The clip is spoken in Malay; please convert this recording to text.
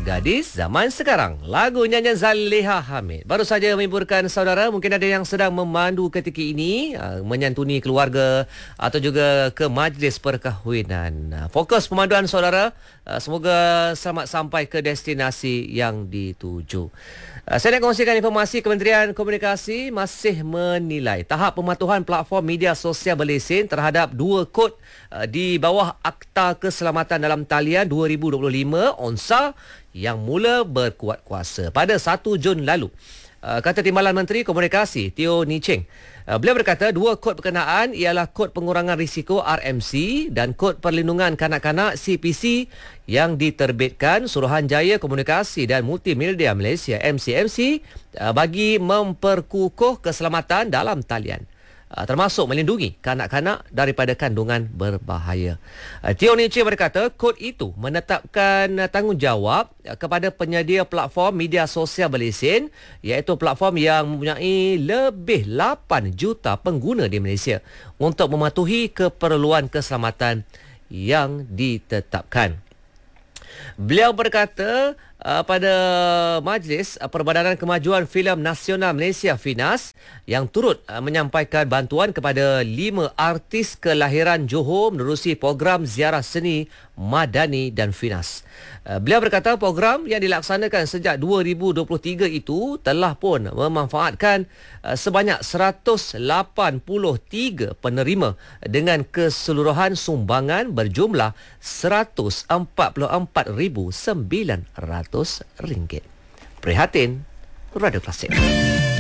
Gadis zaman sekarang. Lagu nyanyian Zaliha Hamid. Baru saja menghiburkan saudara. Mungkin ada yang sedang memandu ketika ini, menyantuni keluarga atau juga ke majlis perkahwinan. Fokus pemanduan saudara. Semoga selamat sampai ke destinasi yang dituju. Saya nak kongsikan informasi Kementerian Komunikasi masih menilai tahap pematuhan platform media sosial berlesen terhadap dua kod di bawah Akta Keselamatan dalam Talian 2025 ONSA yang mula berkuat kuasa pada 1 Jun lalu. Kata Timbalan Menteri Komunikasi Teo Ni Cheng. Beliau berkata dua kod berkenaan ialah kod pengurangan risiko RMC dan kod perlindungan kanak-kanak CPC yang diterbitkan Suruhanjaya Komunikasi dan Multimedia Malaysia MCMC bagi memperkukuh keselamatan dalam talian, termasuk melindungi kanak-kanak daripada kandungan berbahaya. Teo Ni Cheng berkata kod itu menetapkan tanggungjawab kepada penyedia platform media sosial berlesen, iaitu platform yang mempunyai lebih 8 juta pengguna di Malaysia untuk mematuhi keperluan keselamatan yang ditetapkan. Beliau berkata pada Majlis Perbadanan Kemajuan Filem Nasional Malaysia FINAS yang turut menyampaikan bantuan kepada 5 artis kelahiran Johor menerusi program ziarah seni Madani dan FINAS. Beliau berkata program yang dilaksanakan sejak 2023 itu telah pun memanfaatkan sebanyak 183 penerima dengan keseluruhan sumbangan berjumlah RM144,900. Prihatin Radio Klasik.